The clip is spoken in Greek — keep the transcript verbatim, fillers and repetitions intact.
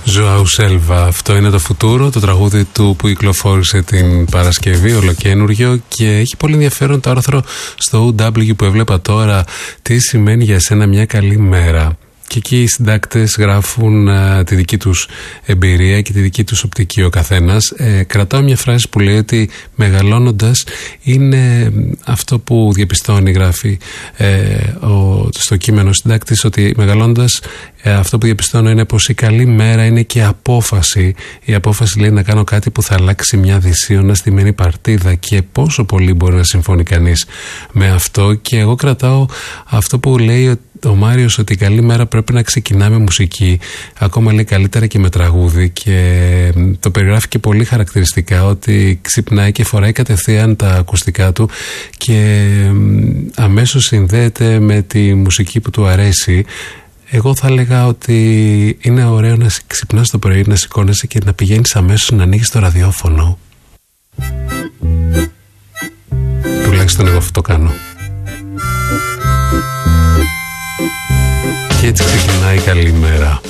Ζωάου Σέλβα, αυτό είναι το Φουτούρο, το τραγούδι του που κυκλοφόρησε την Παρασκευή, ολοκένουργιο, και έχει πολύ ενδιαφέρον το άρθρο στο ο ντάμπλιου που έβλεπα τώρα, τι σημαίνει για σένα μια καλή μέρα. Και εκεί οι συντάκτες γράφουν α, τη δική τους εμπειρία και τη δική τους οπτική ο καθένας. Ε, κρατάω μια φράση που λέει ότι μεγαλώνοντας είναι αυτό που διαπιστώνει, γράφει ε, ο, στο κείμενο συντάκτης, ότι μεγαλώνοντας ε, αυτό που διαπιστώνω είναι πως η καλή μέρα είναι και απόφαση. Η απόφαση λέει να κάνω κάτι που θα αλλάξει μια δυσίωνα στημένη παρτίδα, και πόσο πολύ μπορεί να συμφωνεί κανείς με αυτό. Και εγώ κρατάω αυτό που λέει ο Μάριος, ότι η καλή μέρα πρέπει να ξεκινά με μουσική, ακόμα λέει καλύτερα και με τραγούδι, και το περιγράφει και πολύ χαρακτηριστικά, ότι ξυπνάει και φοράει κατευθείαν τα ακουστικά του και αμέσως συνδέεται με τη μουσική που του αρέσει. Εγώ θα έλεγα ότι είναι ωραίο να ξυπνάς το πρωί, να σηκώνεσαι και να πηγαίνεις αμέσως να ανοίγεις το ραδιόφωνο. Τουλάχιστον εγώ αυτό το κάνω. Και έτσι ξεκινάει η καλή μέρα.